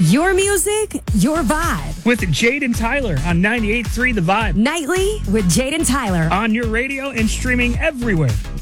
Your music, your vibe. With Jade and Tyler on 98.3 The Vibe. Nightly with Jade and Tyler. On your radio and streaming everywhere.